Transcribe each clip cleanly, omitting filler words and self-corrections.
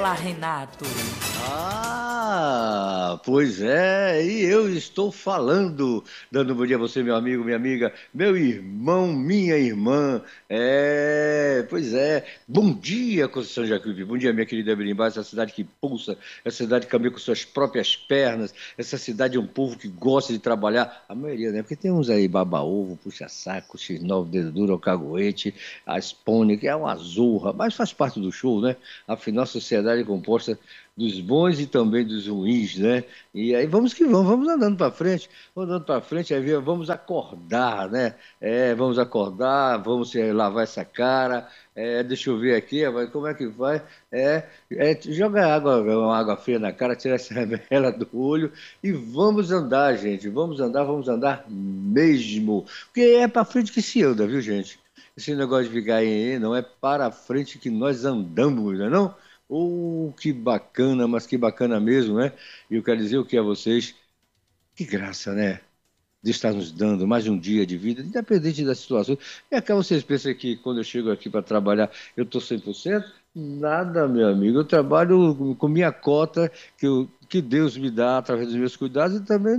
Fala, Renato. Pois é, e eu estou falando, dando um bom dia a você, meu amigo, minha amiga, meu irmão, minha irmã. Pois é, bom dia, Conceição de Jacuípe, bom dia, minha querida Berimbau, essa cidade que pulsa, essa cidade que caminha com suas próprias pernas, essa cidade é um povo que gosta de trabalhar, a maioria, né? Porque tem uns aí, baba-ovo, puxa-saco, X9, dedo duro, alcagoete, a Spone, que é uma zorra, mas faz parte do show, né? Afinal, a sociedade é composta dos bons e também dos ruins, né? E aí vamos que vamos, vamos andando para frente, aí vamos acordar, né? Vamos acordar, vamos lavar essa cara. Deixa eu ver aqui, como é que vai? Joga água, uma água fria na cara, tira essa remela do olho e vamos andar, gente. Vamos andar mesmo. Porque é para frente que se anda, viu, gente? Esse negócio de ficar aí não é para frente que nós andamos, não é não? Que bacana, mas que bacana mesmo, né? E eu quero dizer o que a vocês? Que graça, né? De estar nos dando mais um dia de vida, independente da situação. É que vocês pensam que quando eu chego aqui para trabalhar eu estou 100%? Nada, meu amigo. Eu trabalho com minha cota que Deus me dá através dos meus cuidados e também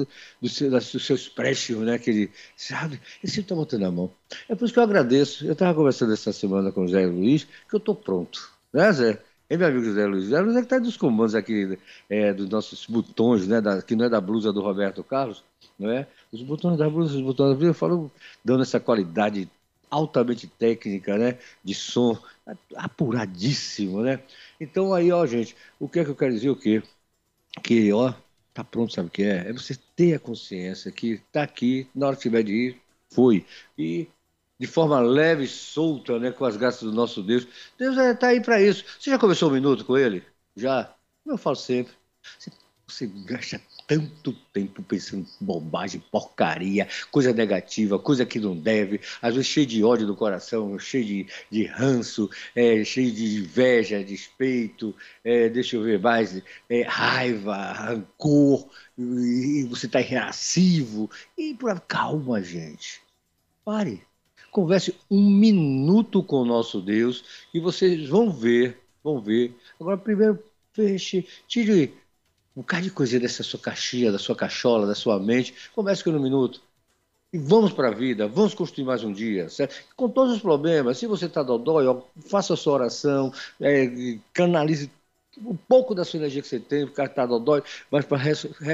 dos seus préstimos, né? Que ele, sabe, ele sempre está botando a mão. É por isso que eu agradeço. Eu estava conversando essa semana com o Zé Luiz, que eu estou pronto, né, Zé? E meu amigo Zé Luiz? Zé Luiz é que está dos comandos aqui, dos nossos botões, né? Que não é da blusa do Roberto Carlos, não é? Os botões da blusa, os botões da blusa, eu falo dando essa qualidade altamente técnica, né? De som apuradíssimo, né? Então aí, ó, gente, o que é que eu quero dizer? O quê? Que, ó, tá pronto, sabe o que é? É você ter a consciência que tá aqui, na hora que tiver de ir, foi. E de forma leve e solta, né? Com as graças do nosso Deus. Deus tá aí para isso. Você já começou um minuto com ele? Já? Como eu falo sempre. Você gasta tanto tempo pensando em bobagem, porcaria, coisa negativa, coisa que não deve, às vezes cheio de ódio no coração, cheio de ranço, cheio de inveja, despeito, deixa eu ver mais, raiva, rancor, e você está irascível. Calma, gente. Pare. Converse um minuto com o nosso Deus e vocês vão ver, vão ver. Agora, primeiro, feche, tire um bocado de coisinha dessa sua caixinha, da sua cachola, da sua mente. Converse com um minuto. E vamos para a vida, vamos construir mais um dia, certo? Com todos os problemas, se você está dodói, ó, faça a sua oração, canalize um pouco da sua energia que você tem, porque está dodói, mas para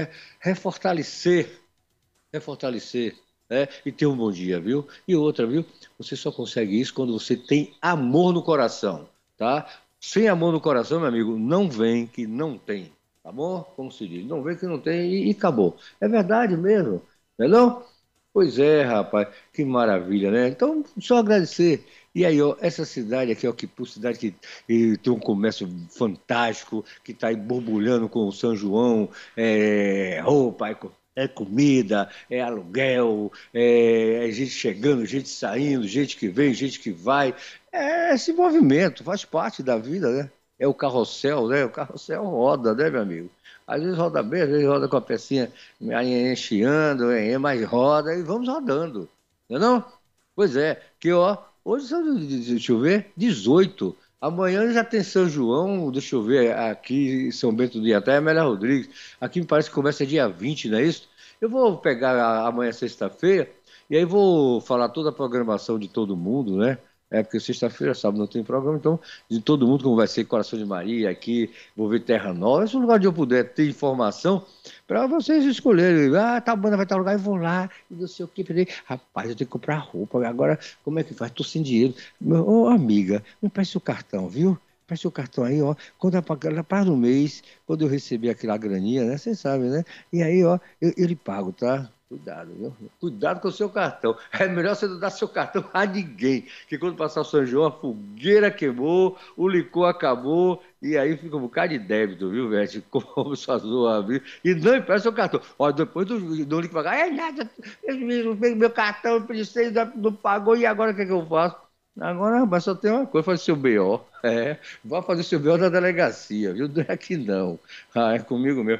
refortalecer, né? E ter um bom dia, viu? E outra, viu? Você só consegue isso quando você tem amor no coração, tá? Sem amor no coração, meu amigo, não vem que não tem. Amor, como se diz, não vem que não tem e acabou. É verdade mesmo, não é não? Pois é, rapaz, que maravilha, né? Então, só agradecer. E aí, ó, essa cidade aqui, ó, cidade que tem um comércio fantástico, que está aí borbulhando com o São João, roupa, comida, é aluguel, é gente chegando, gente saindo, gente que vem, gente que vai. É esse movimento, faz parte da vida, né? É o carrossel, né? O carrossel roda, né, meu amigo? Às vezes roda bem, às vezes roda com a pecinha encheando, mas roda e vamos rodando. Não é não? Pois é, que ó, hoje são, deixa eu ver, 18. Amanhã já tem São João, deixa eu ver, aqui em São Bento do Iatá, é Amélia Rodrigues. Aqui me parece que começa dia 20, não é isso? Eu vou pegar amanhã, sexta-feira, e aí vou falar toda a programação de todo mundo, né? Porque sexta-feira, sábado não tem programa, então, de todo mundo, como vai ser Coração de Maria aqui, vou ver Terra Nova, esse lugar onde eu puder ter informação, para vocês escolherem. Ah, tá, banda vai estar lugar, eu vou lá, e não sei o que. Falei, rapaz, eu tenho que comprar roupa, agora como é que faz? Tô sem dinheiro. Ô, amiga, me preste o cartão, viu? Preste o cartão aí, ó. Quando na paz do mês, quando eu receber aquela graninha, né? Vocês sabem, né? E aí, ó, eu lhe pago, tá? Cuidado, viu? Cuidado com o seu cartão. É melhor você não dar seu cartão a ninguém. Que quando passar o São João, a fogueira queimou, o licor acabou, e aí fica um bocado de débito, viu, velho? Como sua zoa, viu? E não empresta seu cartão. Ó, depois do licor pagar, nada, meu cartão, eu pensei, não pagou, e agora o que é que eu faço? Agora, mas só tem uma coisa, fazer seu BO. Vai fazer seu BO na delegacia, viu? Não é aqui não. É comigo mesmo.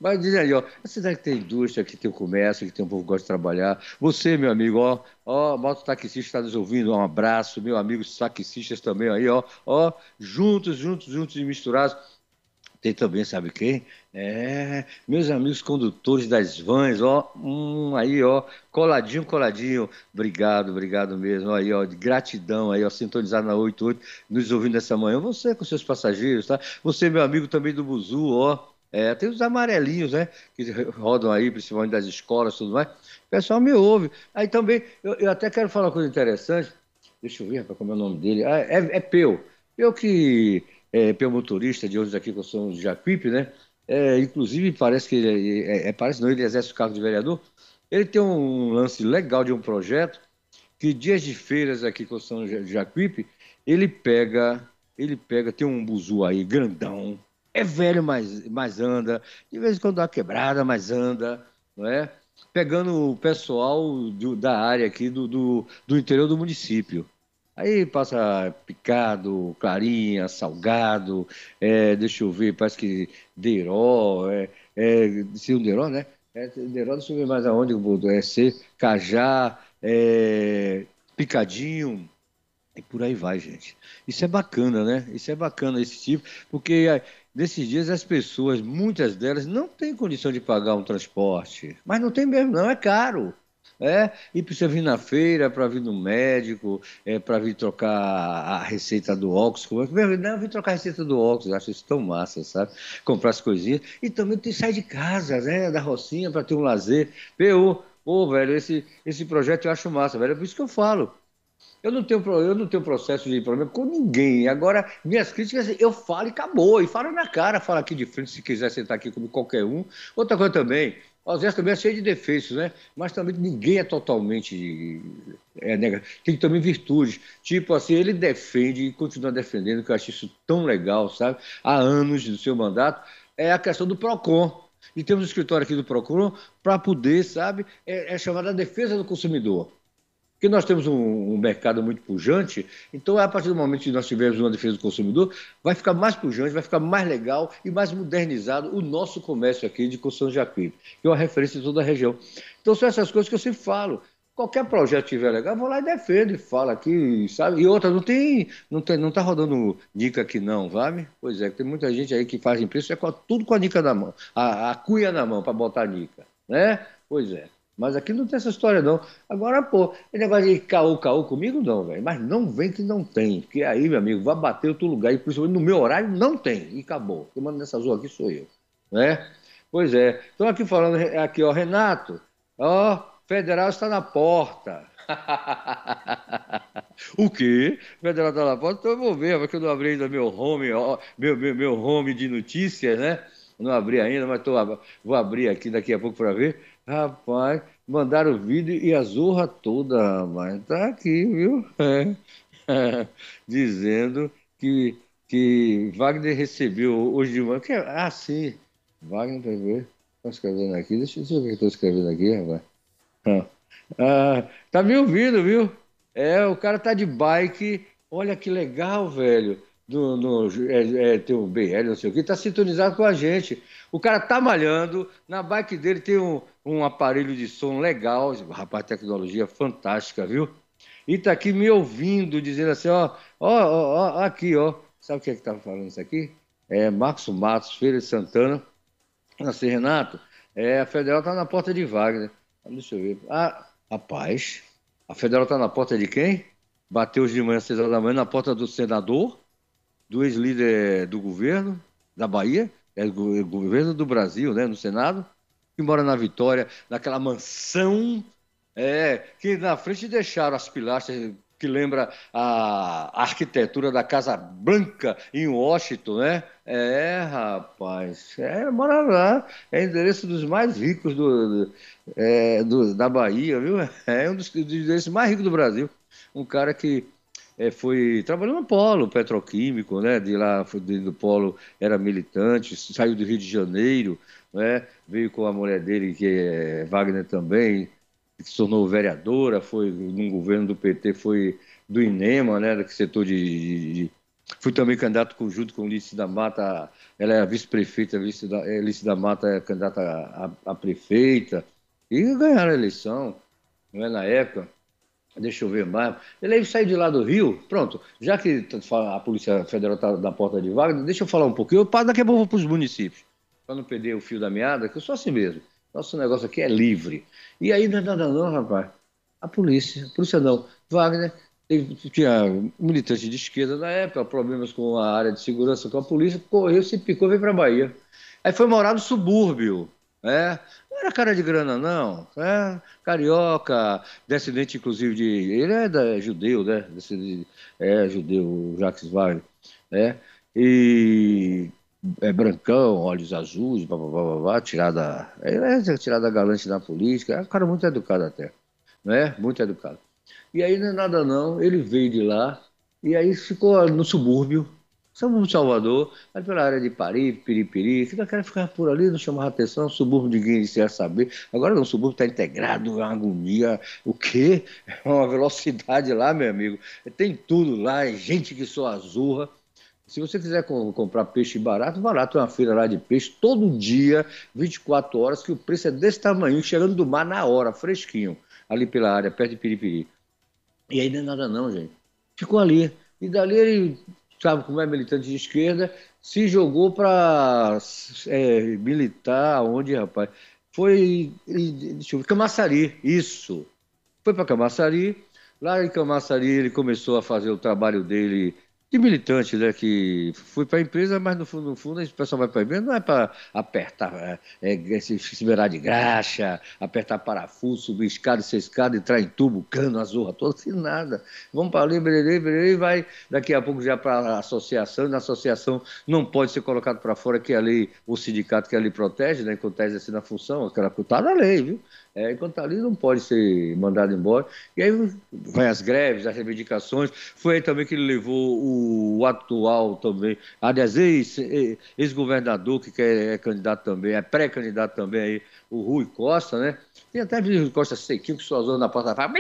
Mas diz aí, ó, a cidade que tem indústria, que tem o comércio, que tem um povo que gosta de trabalhar. Você, meu amigo, mototaxista está nos ouvindo, um abraço, meu amigo taxistas também aí, juntos, juntos, juntos e misturados. Tem também, sabe quem? Meus amigos condutores das vans, aí, coladinho, coladinho. Obrigado, obrigado mesmo. Aí, de gratidão aí, sintonizado na 88, nos ouvindo essa manhã. Você com seus passageiros, tá? Você, meu amigo também do Buzu, tem os amarelinhos, né? Que rodam aí, principalmente das escolas e tudo mais. O pessoal me ouve. Aí também, eu até quero falar uma coisa interessante. Deixa eu ver, rapaz, como é o nome dele. É Peu. Peu que Peu motorista de ônibus aqui, que eu sou de Jacuípe, né? Inclusive, parece que parece não, ele exerce o cargo de vereador. Ele tem um lance legal de um projeto que dias de feiras aqui com o São Jacuípe, ele pega, tem um buzu aí, grandão, é velho, mas anda, de vez em quando dá uma quebrada, mas anda, não é? Pegando o pessoal da área aqui do interior do município. Aí passa picado, clarinha, salgado, deixa eu ver, parece que Deiró, se um Deiró, né? Deiró, deixa eu ver mais aonde, ser Cajá, Picadinho, e por aí vai, gente. Isso é bacana, né? Isso é bacana, esse tipo, porque nesses dias as pessoas, muitas delas, não têm condição de pagar um transporte. Mas não tem mesmo, não, é caro. E precisa vir na feira para vir no médico, para vir trocar a receita do óxido. Não, vir trocar a receita do óxido, acho isso tão massa, sabe? Comprar as coisinhas. E também tem que sair de casa, né? Da Rocinha para ter um lazer. Pô, velho, esse projeto eu acho massa, velho. É por isso que eu falo. Eu não tenho processo de problema com ninguém. Agora, minhas críticas, eu falo e acabou. E falo na cara, falo aqui de frente, se quiser sentar aqui como qualquer um. Outra coisa também, o Zé também é cheio de defeitos, né? Mas também ninguém é totalmente negativo. Tem também virtudes. Tipo assim, ele defende e continua defendendo, que eu acho isso tão legal, sabe? Há anos do seu mandato, é a questão do PROCON. E temos um escritório aqui do PROCON para poder, sabe, chamada defesa do consumidor. Porque nós temos um mercado muito pujante, então a partir do momento que nós tivermos uma defesa do consumidor, vai ficar mais pujante, vai ficar mais legal e mais modernizado o nosso comércio aqui de construção de Jacuípe, que é uma referência em toda a região. Então são essas coisas que eu sempre falo. Qualquer projeto que tiver legal, eu vou lá e defendo, e falo aqui, sabe? E outra, não está rodando Nica aqui não, sabe? Pois é, tem muita gente aí que faz preço, tudo com a Nica na mão, a cuia na mão para botar a Nica, né? Pois é. Mas aqui não tem essa história, não. Agora, pô, esse negócio de caô comigo, não, velho. Mas não vem que não tem. Porque aí, meu amigo, vai bater outro lugar. E principalmente no meu horário, não tem. E acabou. Quem manda nessa rua aqui sou eu. Né? Pois é. Estou aqui falando, aqui, Renato. Federal está na porta. O quê? Federal está na porta? Então eu vou ver, porque eu não abri ainda meu home, meu home de notícias, né? Não abri ainda, mas vou abrir aqui daqui a pouco para ver. Rapaz, mandaram o vídeo e a zorra toda, mas tá aqui, viu? Dizendo que Wagner recebeu hoje de manhã. Sim, Wagner, quer ver? Estou escrevendo aqui, deixa eu ver o que eu estou escrevendo aqui, rapaz. Tá me ouvindo, viu? O cara tá de bike. Olha que legal, velho. Tem um BL, não sei o que, tá sintonizado com a gente. O cara tá malhando, na bike dele tem um aparelho de som legal. Rapaz, tecnologia fantástica, viu? E tá aqui me ouvindo, dizendo assim, aqui, ó. Sabe o que é que tá falando isso aqui? Marcos Matos, Feira de Santana. Assim, Renato, a Federal tá na porta de Wagner. Deixa eu ver. Rapaz, a Federal tá na porta de quem? Bateu hoje de manhã, 6 horas da manhã, na porta do senador, do ex-líder do governo da Bahia, governo do Brasil, né, no Senado, que mora na Vitória, naquela mansão, que na frente deixaram as pilastras que lembra a arquitetura da Casa Branca em Washington, né? Rapaz, mora lá, é endereço dos mais ricos da Bahia, viu? É um dos endereços mais ricos do Brasil. Um cara que trabalhou no polo petroquímico, né? De lá, do polo, era militante, saiu do Rio de Janeiro, né? Veio com a mulher dele, que é Wagner também, que se tornou vereadora, foi num governo do PT, foi do INEMA, né? Do setor Fui também candidato conjunto com Lício da Mata, ela é a vice-prefeita, Lício da Mata é candidata a prefeita, e ganharam a eleição, não é, na época. Deixa eu ver mais. Ele aí saiu de lá do Rio, pronto, já que a Polícia Federal está na porta de Wagner, deixa eu falar um pouquinho, daqui a pouco eu vou para os municípios, para não perder o fio da meada, que eu sou assim mesmo. Nosso negócio aqui é livre. E aí não é nada não, rapaz. A polícia não. Wagner tinha militante de esquerda na época, problemas com a área de segurança com a polícia, correu, se picou, veio para a Bahia. Aí foi morar no subúrbio, né? Não era cara de grana, não. É, carioca, descendente, inclusive, de. Ele judeu, né? Judeu, o Jacques Wagner, né? E brancão, olhos azuis, blá, blá, blá, blá, blá, tirada galante na política. É um cara muito educado até, né? Muito educado. E aí não é nada não, ele veio de lá e aí ficou no subúrbio, São Salvador, aí pela área de Pari, Piripiri, que naquela ficava por ali, não chamava atenção, subúrbio ninguém ia saber. Agora não, o subúrbio está integrado, é uma agonia, o quê? É uma velocidade lá, meu amigo. Tem tudo lá, é gente que só azurra. Se você quiser comprar peixe barato, barato é uma feira lá de peixe, todo dia, 24 horas, que o preço é desse tamanho, chegando do mar na hora, fresquinho, ali pela área, perto de Piripiri. E aí não é nada não, gente. Ficou ali. E dali ele, sabe, como é militante de esquerda, se jogou para militar, onde, rapaz? Deixa eu ver, Camaçari, isso. Foi para Camaçari. Lá em Camaçari ele começou a fazer o trabalho dele de militante, né? Que foi para a empresa, mas no fundo, esse pessoal vai para a empresa, não é para apertar, se virar de graxa, apertar parafuso, subir escada, ser escada, entrar em tubo, cano, a zorra toda, assim, nada. Vamos para ali, bererê, bererê, e vai daqui a pouco já para a associação, e na associação não pode ser colocado para fora, que a lei, o sindicato que a lei protege, né? Enquanto está assim na função, aquela putada da lei, viu? Enquanto está ali não pode ser mandado embora. E aí vai as greves, as reivindicações. Foi aí também que ele levou o atual também, aliás, ex-governador, que é candidato também, é pré-candidato também aí, o Rui Costa, né? Tem até Rui Costa sequinho que suazou na porta fala,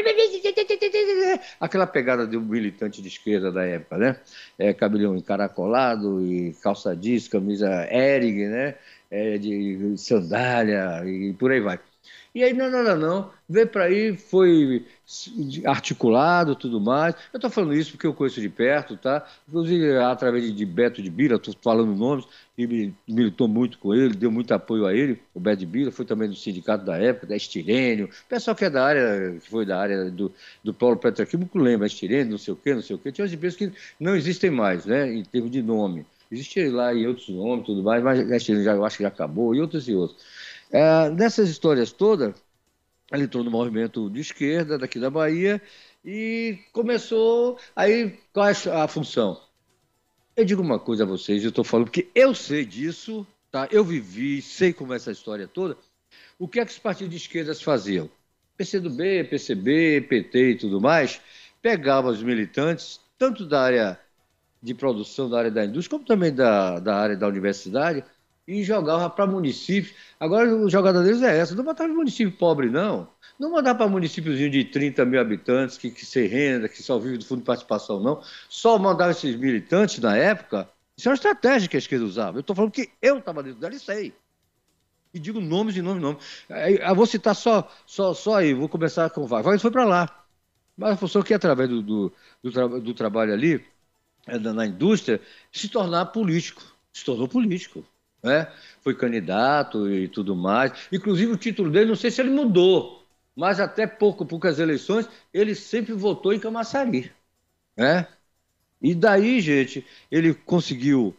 aquela pegada de um militante de esquerda da época, né? Cabelão encaracolado e calça jeans, camisa Hering, né? De sandália e por aí vai. E aí, não, não, não, não. Veio para aí, foi articulado, tudo mais. Eu estou falando isso porque eu conheço de perto, tá? Inclusive, através de Beto de Bira, estou falando nomes, e militou muito com ele, deu muito apoio a ele. O Beto de Bira foi também do sindicato da época, da Estirênio. O pessoal que é da área, que foi da área do polo petroquímico, lembra, Estirênio, não sei o quê, não sei o quê. Tinha umas empresas que não existem mais, né, em termos de nome. Existe lá em outros nomes, tudo mais, mas a Estirênio eu acho que já acabou, e outros e outros. Nessas histórias todas, ele entrou no movimento de esquerda daqui da Bahia e começou. Aí, qual é a função? Eu digo uma coisa a vocês, eu estou falando porque eu sei disso, tá? Eu vivi, sei como é essa história toda. O que é que os partidos de esquerdas faziam? PCdoB, PCB, PT e tudo mais, pegavam os militantes, tanto da área de produção, da área da indústria, como também da área da universidade, e jogava para municípios. Agora, a jogada deles é essa: não botar para município pobre, não. Não mandar para municípiozinho de 30 mil habitantes, que sem renda, que só vive do fundo de participação, não. Só mandar esses militantes na época. Isso é uma estratégia que a esquerda usava. Eu estou falando que eu estava dentro dela e sei. E digo nomes e nomes e nomes. Eu vou citar só aí, vou começar com o Wagner. Wagner foi para lá. Mas a função que, através do trabalho ali, na indústria, se tornar político. Se tornou político, né? Foi candidato e tudo mais. Inclusive, o título dele, não sei se ele mudou, mas até poucas eleições, ele sempre votou em Camaçari, né? E daí, gente, ele conseguiu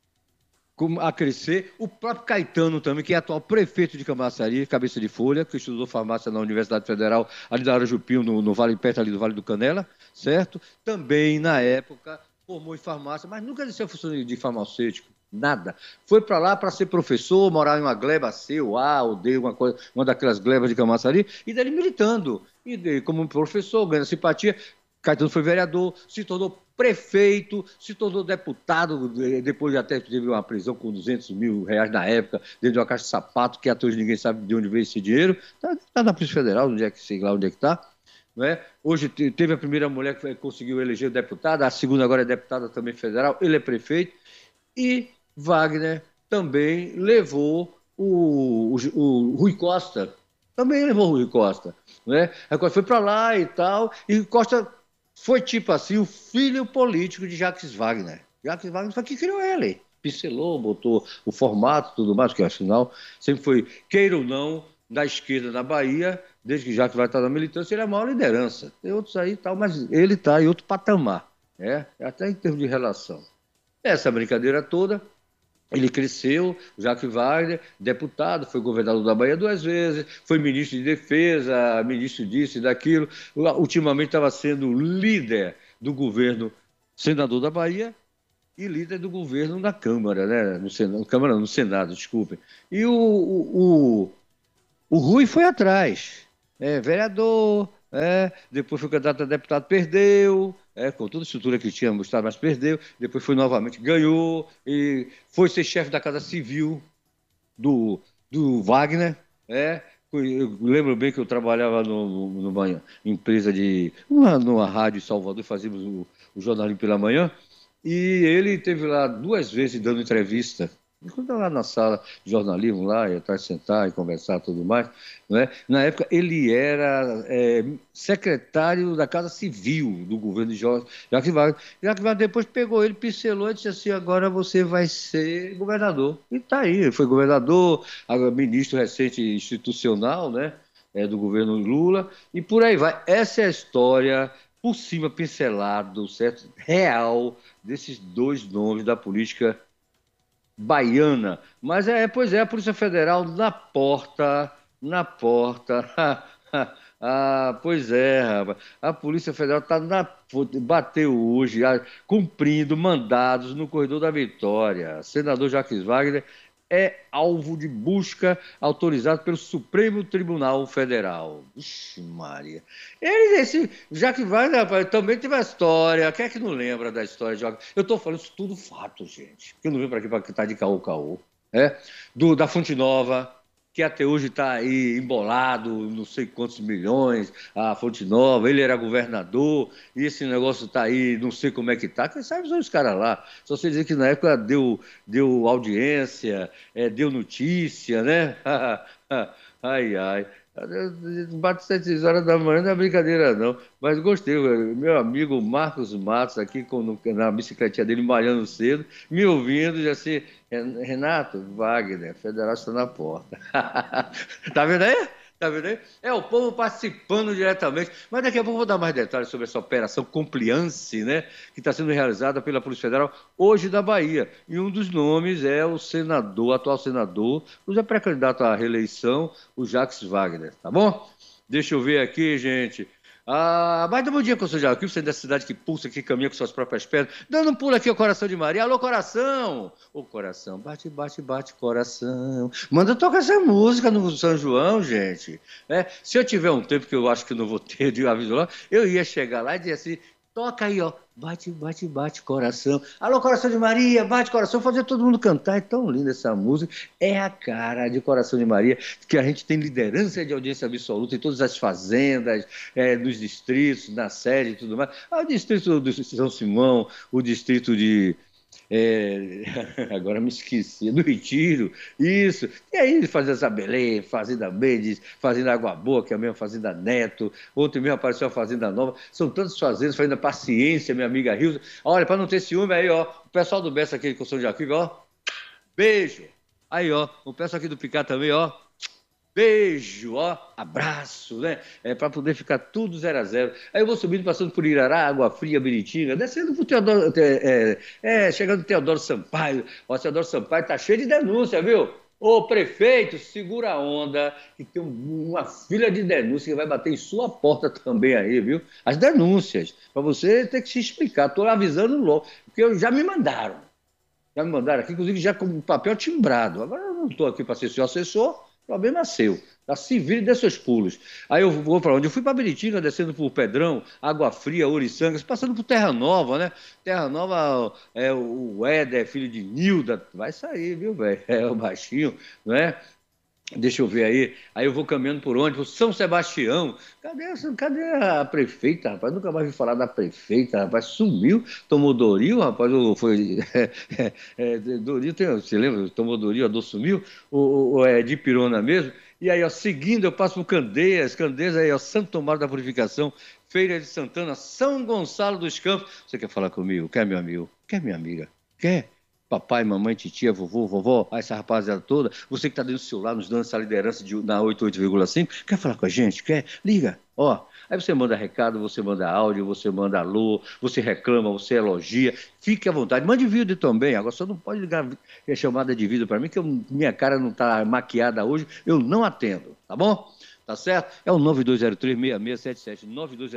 a crescer. O próprio Caetano também, que é atual prefeito de Camaçari, cabeça de folha, que estudou farmácia na Universidade Federal, ali da Arujupim, no Vale, perto ali do Vale do Canela, certo? Também, na época, formou em farmácia, mas nunca exerceu a função de farmacêutico, nada. Foi para lá para ser professor, morar em uma gleba C, ou A, ou D, uma daquelas glebas de Camaçari, e dele militando. E como professor, ganhando simpatia. Caetano foi vereador, se tornou prefeito, se tornou deputado, depois até teve uma prisão com 200 mil reais na época, dentro de uma caixa de sapato, que até hoje ninguém sabe de onde veio esse dinheiro. Está na Polícia Federal, onde é que sei lá onde é que está. né? Hoje teve a primeira mulher que conseguiu eleger deputada, a segunda agora é deputada também federal, ele é prefeito, e Wagner também levou o Rui Costa, também levou o Rui Costa, né? A Costa foi para lá e tal, e Costa foi tipo assim, o filho político de Jacques Wagner. Jacques Wagner foi que criou ele. Pincelou, botou o formato tudo mais, que afinal sempre foi, queira ou não, da esquerda na Bahia, desde que Jacques vai estar na militância, ele é a maior liderança. Tem outros aí e tal, mas ele está em outro patamar, né? Até em termos de relação. Essa brincadeira toda, ele cresceu, Jacques Wagner, deputado, foi governador da Bahia 2 vezes, foi ministro de Defesa, ministro disso e daquilo. Ultimamente estava sendo líder do governo, senador da Bahia, e líder do governo na Câmara, né? No Senado, Câmara, não, no Senado, desculpem. E o Rui foi atrás, vereador, depois foi candidato a deputado, perdeu, com toda a estrutura que tinha mostrado, mas perdeu, depois foi novamente, ganhou, e foi ser chefe da Casa Civil do Wagner, eu lembro bem que eu trabalhava numa empresa numa rádio em Salvador, fazíamos o jornalismo pela manhã, e ele esteve lá 2 vezes dando entrevista. Quando estava lá na sala de jornalismo, lá, ia atrás sentar e conversar e tudo mais, né? Na época, ele era secretário da Casa Civil do governo de Jacques Wagner. Jacques Wagner depois pegou ele, pincelou e disse assim: agora você vai ser governador. E está aí, ele foi governador, agora ministro recente institucional, né? Do governo Lula, e por aí vai. Essa é a história, por cima pincelado, certo? Real, desses dois nomes da política baiana. Mas pois é, a Polícia Federal na porta, na porta. Ah, pois é, rapaz. A Polícia Federal bateu hoje, cumprindo mandados no corredor da Vitória. Senador Jacques Wagner é alvo de busca autorizado pelo Supremo Tribunal Federal. Ixi, Maria. Esse Jacques Wagner, rapaz, também teve a história. Quem é que não lembra da história de Jacques? Eu estou falando isso tudo fato, gente. Eu não venho para aqui para estar de caô-caô. Da Fonte Nova, que até hoje está aí embolado, não sei quantos milhões, a Fonte Nova, ele era governador, e esse negócio está aí, não sei como é que está, quem sabe são os caras lá. Só sei dizer que na época deu audiência, deu notícia, né? Ai, ai. Bate 7 horas da manhã, não é brincadeira, não. Mas gostei, meu amigo Marcos Matos, aqui na bicicletinha dele, malhando cedo, me ouvindo, já assim, Renato, Wagner, Federal está na porta. Tá vendo aí? Tá vendo aí? É o povo participando diretamente. Mas daqui a pouco eu vou dar mais detalhes sobre essa operação Compliance, né? Que está sendo realizada pela Polícia Federal hoje da Bahia. E um dos nomes é o senador, atual senador, o já pré-candidato à reeleição, o Jacques Wagner, tá bom? Deixa eu ver aqui, gente. Mas bom dia, Conselho aqui, você é da cidade que pulsa, que caminha com suas próprias pernas, dando um pulo aqui ao coração de Maria. Alô, coração! Ô, coração, bate, bate, bate, coração. Manda tocar essa música no São João, gente. Se eu tiver um tempo que eu acho que não vou ter de aviso lá, eu ia chegar lá e dizer assim, toca aí, ó. Bate, bate, bate, coração. Alô, coração de Maria, bate, coração. Fazer todo mundo cantar. É tão linda essa música. É a cara de Coração de Maria, que a gente tem liderança de audiência absoluta em todas as fazendas, nos distritos, na sede e tudo mais. O distrito do São Simão, o distrito de... agora me esqueci, do Retiro, isso. E aí, Fazenda Belém, Fazenda Mendes, Fazenda Água Boa, que é a mesma Fazenda Neto. Ontem mesmo apareceu a Fazenda Nova. São tantas fazendas, Fazenda Paciência, minha amiga Rilza. Olha, para não ter ciúme, aí, ó, o pessoal do Bessa aqui, com São Jacuípe, ó, beijo. Aí, ó, o pessoal aqui do Picá também, ó, beijo, ó, abraço, né? Para poder ficar tudo 0-0. Aí eu vou subindo, passando por Irará, Água Fria, Biritinga, descendo por Teodoro, chegando no Teodoro Sampaio. Ó, Teodoro Sampaio tá cheio de denúncia, viu? Ô, prefeito, segura a onda, que tem uma fila de denúncias que vai bater em sua porta também aí, viu? As denúncias, para você ter que se explicar. Estou avisando logo, porque já me mandaram. Já me mandaram aqui, inclusive já com papel timbrado. Agora eu não estou aqui para ser seu assessor, o problema é seu. Tá? Se vire e dê seus pulos. Aí eu vou para onde? Eu fui para Biritinga, descendo por Pedrão, Água Fria, Ouriçangas, passando por Terra Nova, né? Terra Nova, o Éder, filho de Nilda, vai sair, viu, velho? É o baixinho, não é? Deixa eu ver aí eu vou caminhando por onde? Por São Sebastião. Cadê a prefeita, rapaz? Nunca mais vi falar da prefeita, rapaz. Sumiu, tomou Doril, rapaz. Ou foi. Doril, você lembra? Tomou Doril, a dor sumiu? Ou é de pirona mesmo? E aí, ó, seguindo, eu passo por Candeias aí, ó, Santo Tomás da Purificação, Feira de Santana, São Gonçalo dos Campos. Você quer falar comigo? Quer, meu amigo? Quer, minha amiga? Quer? Papai, mamãe, titia, vovô, vovó, essa rapaziada toda, você que está dentro do celular nos dando essa liderança na 88,5, quer falar com a gente? Quer? Liga, ó. Aí você manda recado, você manda áudio, você manda alô, você reclama, você elogia, fique à vontade. Mande vídeo também, agora só não pode ligar chamada de vídeo para mim, que minha cara não está maquiada hoje, eu não atendo, tá bom? Tá certo? É o 9203-6677,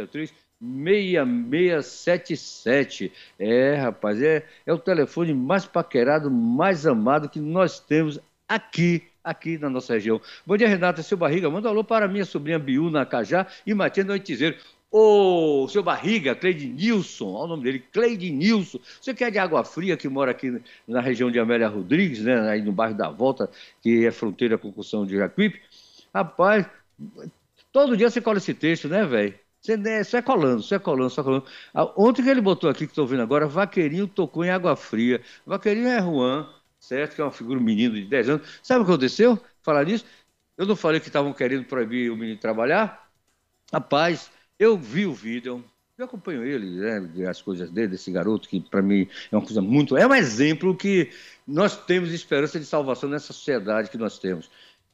9203-6677. Rapaz, é o telefone mais paquerado, mais amado que nós temos aqui na nossa região. Bom dia, Renata, seu Barriga, manda um alô para minha sobrinha Biú, na Cajá, e Matias Noitizeiro. Ô, seu Barriga, Cleide Nilson, olha o nome dele, Cleide Nilson. Você que é de Água Fria, que mora aqui na região de Amélia Rodrigues, né, aí no bairro da Volta, que é fronteira com o Cursão de Jacuípe. Rapaz, todo dia você cola esse texto, né, velho? Você é colando, você é colando, só colando. Ontem que ele botou aqui, que estou vendo agora, Vaqueirinho tocou em Água Fria. Vaqueirinho é Juan, certo? Que é uma figura, um menino de 10 anos. Sabe o que aconteceu? Falar nisso? Eu não falei que estavam querendo proibir o menino trabalhar? Rapaz, eu vi o vídeo, eu acompanho ele, né, as coisas dele, desse garoto, que para mim é uma coisa muito. É um exemplo que nós temos esperança de salvação nessa sociedade que nós temos.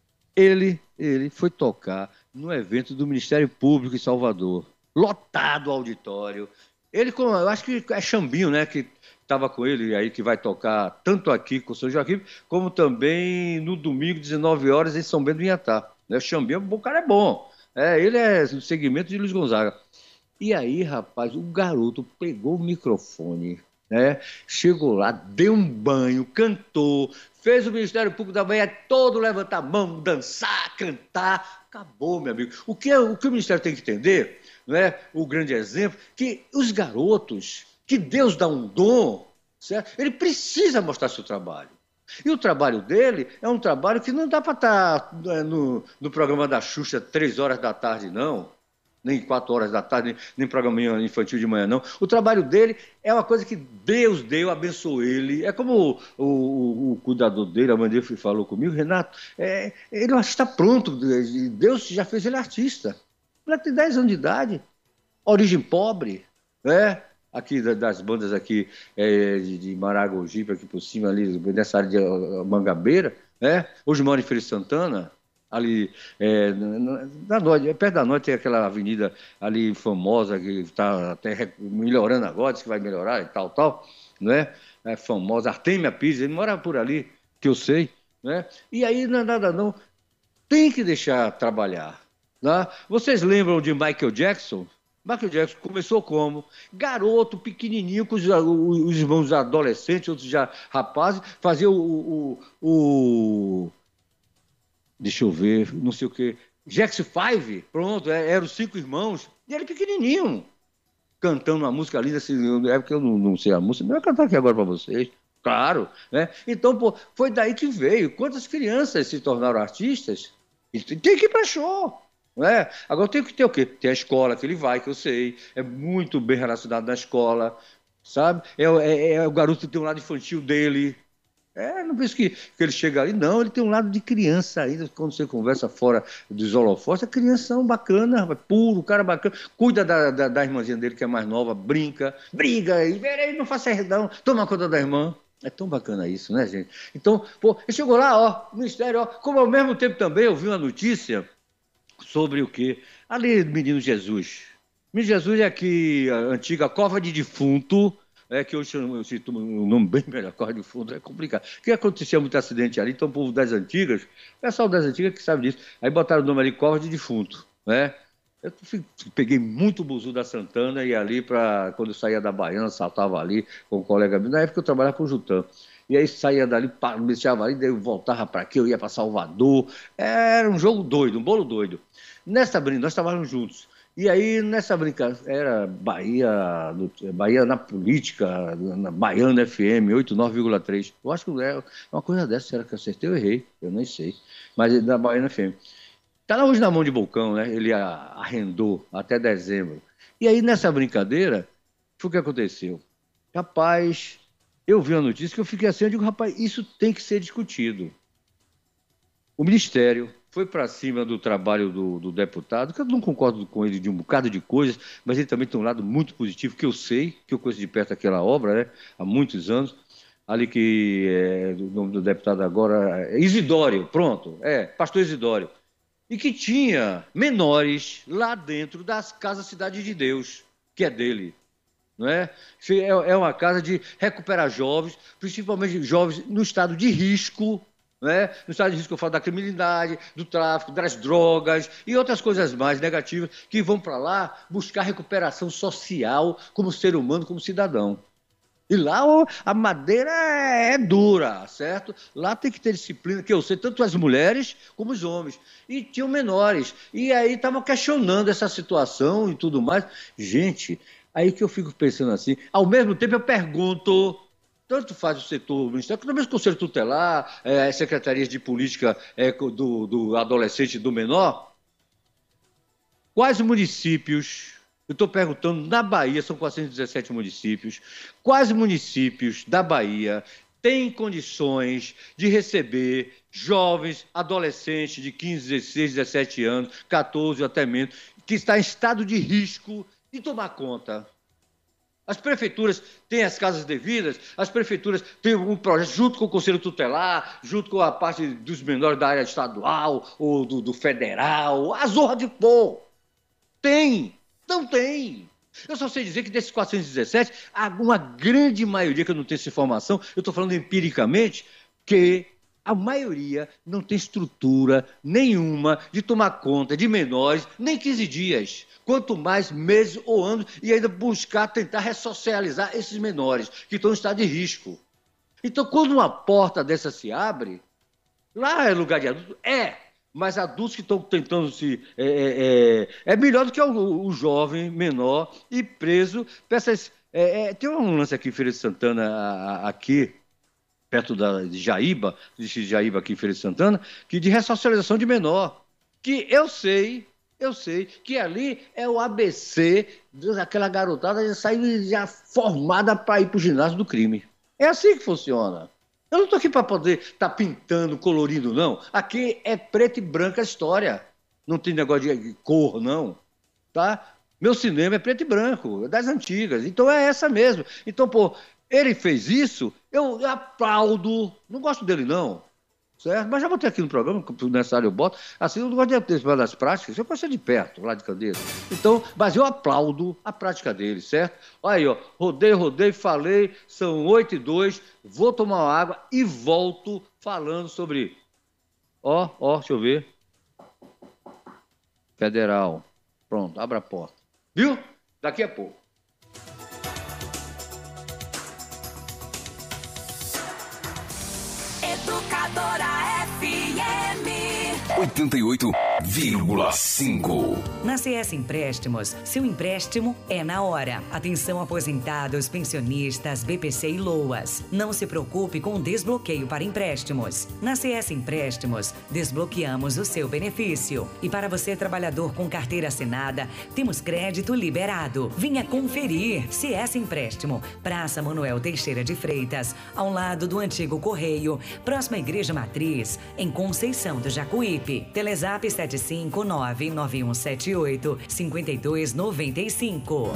Ele foi tocar no evento do Ministério Público em Salvador, lotado o auditório. Eu acho que é Xambinho, né, que estava com ele aí, que vai tocar tanto aqui com o São Joaquim, como também no domingo, 19 horas, em São Bento do Inhatá. Né? Xambinho, o cara é bom. Ele é do segmento de Luiz Gonzaga. E aí, rapaz, o garoto pegou o microfone, né? Chegou lá, deu um banho, cantou, fez o Ministério Público da Bahia todo levantar a mão, dançar, cantar. Acabou, meu amigo. O que o Ministério tem que entender, né? O grande exemplo, que os garotos, que Deus dá um dom, certo? Ele precisa mostrar seu trabalho. E o trabalho dele é um trabalho que não dá para estar no programa da Xuxa 3 horas da tarde, não. Nem 4 horas da tarde, nem programa infantil de manhã, não. O trabalho dele é uma coisa que Deus deu, abençoou ele. É como o cuidador dele, a mãe dele falou comigo, Renato, ele é um artista pronto, Deus já fez ele artista. Ele tem 10 anos de idade, origem pobre, né? Aqui das bandas aqui de Maragogipe, aqui por cima, ali nessa área de Mangabeira, né? Hoje mora em Feira de Santana, ali perto da noite tem aquela avenida ali famosa que está até melhorando agora, diz que vai melhorar e tal, né? É famosa, Artemia Pizza, ele mora por ali, que eu sei, né? E aí não é nada não, tem que deixar trabalhar, né? Vocês lembram de Michael Jackson? Michael Jackson começou como? Garoto, pequenininho, com os irmãos adolescentes, outros já rapazes, fazia deixa eu ver, não sei o quê, Jackson 5, pronto, eram os 5 irmãos, e ele pequenininho, cantando uma música linda, assim, é porque eu não sei a música, não vou cantar aqui agora para vocês, claro, né? Então, pô, foi daí que veio. Quantas crianças se tornaram artistas? E tem que ir para show, né? Agora tem que ter o quê? Tem a escola que ele vai, que eu sei, é muito bem relacionado na escola, sabe? É o garoto que tem um lado infantil dele. Não penso que ele chega ali, não, ele tem um lado de criança ainda, quando você conversa fora dos holofotes, a criança é um bacana, rapaz, puro, cara bacana, cuida da irmãzinha dele que é mais nova, briga, e ele não faça não, toma conta da irmã. É tão bacana isso, né, gente? Então, pô, ele chegou lá, ó, no ministério, ó, como ao mesmo tempo também eu vi uma notícia sobre o quê? Ali, Menino Jesus. Menino Jesus é aqui, a antiga cova de defunto, que hoje eu cito um nome bem melhor, cova de defunto, é complicado. Porque acontecia muito acidente ali, então o povo das antigas, o pessoal das antigas que sabe disso, aí botaram o nome ali, cova de defunto, né? Eu peguei muito o buzu da Santana e ali, quando eu saía da Baiana, saltava ali com um colega meu, na época eu trabalhava com o Jutan. E aí saía dali, deixava ali, daí eu voltava para aqui, eu ia para Salvador. Era um jogo doido, um bolo doido. Nessa brincadeira, nós trabalhamos juntos. E aí, nessa brincadeira, era Bahia na política, na Baiana FM, 89,3. Eu acho que é uma coisa dessa, será que eu acertei ou errei? Eu nem sei. Mas da Baiana FM. Está hoje na mão de Bocão, né? Ele arrendou até dezembro. E aí, nessa brincadeira, foi o que aconteceu. Rapaz, eu vi a notícia que eu fiquei assim, eu digo, rapaz, isso tem que ser discutido. O Ministério foi para cima do trabalho do deputado, que eu não concordo com ele de um bocado de coisas, mas ele também tem um lado muito positivo, que eu sei, que eu conheço de perto aquela obra, né, há muitos anos, ali que o nome do deputado agora é Isidório, pronto, pastor Isidório, e que tinha menores lá dentro das casas Cidade de Deus, que é dele. Não é? É uma casa de recuperar jovens, principalmente jovens no estado de risco, né? No estado de risco eu falo da criminalidade, do tráfico, das drogas e outras coisas mais negativas que vão para lá buscar recuperação social como ser humano, como cidadão. E lá a madeira é dura, certo? Lá tem que ter disciplina, que eu sei, tanto as mulheres como os homens. E tinham menores. E aí estavam questionando essa situação e tudo mais. Gente, aí que eu fico pensando assim, ao mesmo tempo eu pergunto, tanto faz o setor ministerial, como mesmo o Conselho Tutelar, as secretarias de política do adolescente e do menor, quais municípios, eu estou perguntando, na Bahia são 417 municípios, quais municípios da Bahia têm condições de receber jovens, adolescentes de 15, 16, 17 anos, 14 até menos, que está em estado de risco de tomar conta? As prefeituras têm as casas devidas, as prefeituras têm um projeto junto com o Conselho Tutelar, junto com a parte dos menores da área estadual ou do federal, a zorra de pôr. Tem, não tem. Eu só sei dizer que desses 417, há uma grande maioria, que eu não tenho essa informação, eu estou falando empiricamente, que a maioria não tem estrutura nenhuma de tomar conta de menores, nem 15 dias. Quanto mais meses ou anos, e ainda buscar, tentar ressocializar esses menores que estão em estado de risco. Então, quando uma porta dessa se abre, lá é lugar de adulto? Mas adultos que estão tentando se... É melhor do que o jovem menor e preso. Tem um lance aqui em Feira de Santana, aqui, perto de Jaíba aqui em Feira de Santana, que de ressocialização de menor, que eu sei que ali é o ABC daquela garotada já sair já formada para ir para o ginásio do crime. É assim que funciona. Eu não estou aqui para poder estar pintando, colorindo, não. Aqui é preto e branco a história. Não tem negócio de cor, não. Tá? Meu cinema é preto e branco, é das antigas. Então é essa mesmo. Então, pô, ele fez isso, eu aplaudo. Não gosto dele, não. Certo? Mas já botei aqui no programa, nessa área eu boto, assim, eu não gosto de antecipar das práticas, eu conheço de perto, lá de Candeias. Então, mas eu aplaudo a prática dele, certo? Olha aí, ó, rodei, falei, são 8h02, vou tomar uma água e volto falando sobre, deixa eu ver, Federal, pronto, abra a porta, viu? Daqui a pouco. Educadora FM 88,5. Na CS Empréstimos, seu empréstimo é na hora. Atenção aposentados, pensionistas, BPC e LOAS. Não se preocupe com o desbloqueio para empréstimos. Na CS Empréstimos, desbloqueamos o seu benefício. E para você, trabalhador com carteira assinada, temos crédito liberado. Venha conferir. CS Empréstimo, Praça Manuel Teixeira de Freitas, ao lado do antigo Correio, próxima à Igreja Matriz, em Conceição do Jacuípe. Telezap 75991785295.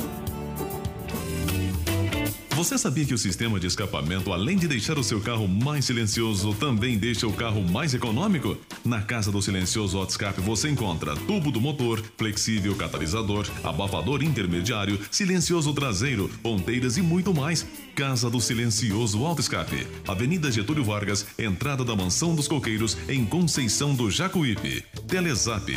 Você sabia que o sistema de escapamento, além de deixar o seu carro mais silencioso, também deixa o carro mais econômico? Na Casa do Silencioso Auto Escape você encontra tubo do motor, flexível catalisador, abafador intermediário, silencioso traseiro, ponteiras e muito mais. Casa do Silencioso Auto Escape, Avenida Getúlio Vargas, entrada da Mansão dos Coqueiros, em Conceição do Jacuípe. Telezap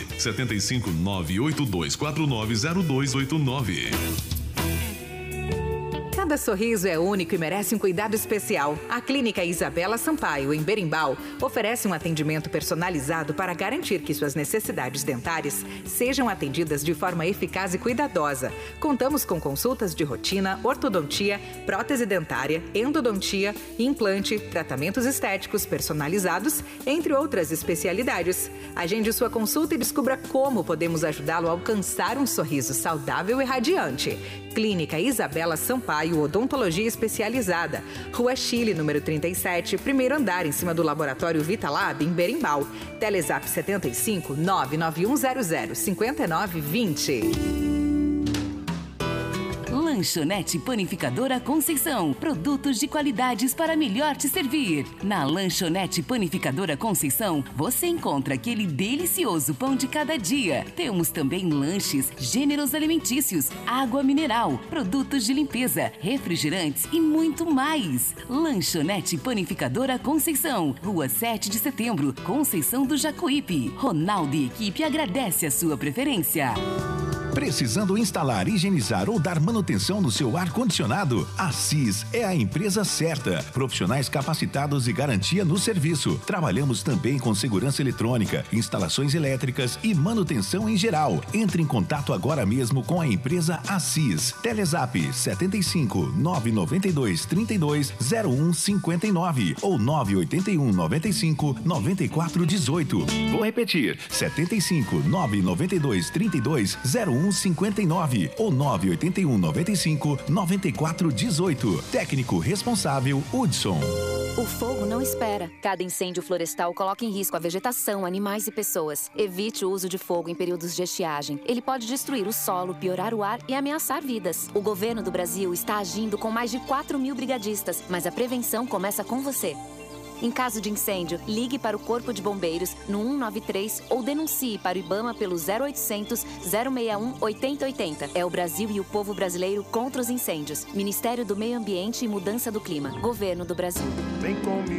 75982490289. Cada sorriso é único e merece um cuidado especial. A Clínica Isabela Sampaio, em Berimbau, oferece um atendimento personalizado para garantir que suas necessidades dentárias sejam atendidas de forma eficaz e cuidadosa. Contamos com consultas de rotina, ortodontia, prótese dentária, endodontia, implante, tratamentos estéticos personalizados, entre outras especialidades. Agende sua consulta e descubra como podemos ajudá-lo a alcançar um sorriso saudável e radiante. Clínica Isabela Sampaio, Odontologia Especializada. Rua Chile, número 37, primeiro andar, em cima do Laboratório Vitalab, em Berimbau. Telezap 75 99100 5920. Lanchonete Panificadora Conceição. Produtos de qualidades para melhor te servir. Na Lanchonete Panificadora Conceição, você encontra aquele delicioso pão de cada dia. Temos também lanches, gêneros alimentícios, água mineral, produtos de limpeza, refrigerantes e muito mais. Lanchonete Panificadora Conceição. Rua 7 de Setembro, Conceição do Jacuípe. Ronaldo e equipe agradece a sua preferência. Precisando instalar, higienizar ou dar manutenção no seu ar-condicionado? A Assis é a empresa certa. Profissionais capacitados e garantia no serviço. Trabalhamos também com segurança eletrônica, instalações elétricas e manutenção em geral. Entre em contato agora mesmo com a empresa Assis. Telezap 75 992 32 01 59 ou 981 95 94 18. Vou repetir: 75 992 32 01 59 ou 981 95 94 18. Técnico responsável Hudson. O fogo não espera. Cada incêndio florestal coloca em risco a vegetação, animais e pessoas. Evite o uso de fogo em períodos de estiagem. Ele pode destruir o solo, piorar o ar e ameaçar vidas. O governo do Brasil está agindo com mais de 4.000 brigadistas, mas a prevenção começa com você. Em caso de incêndio, ligue para o Corpo de Bombeiros no 193 ou denuncie para o IBAMA pelo 0800 061 8080. É o Brasil e o povo brasileiro contra os incêndios. Ministério do Meio Ambiente e Mudança do Clima. Governo do Brasil. Vem comigo.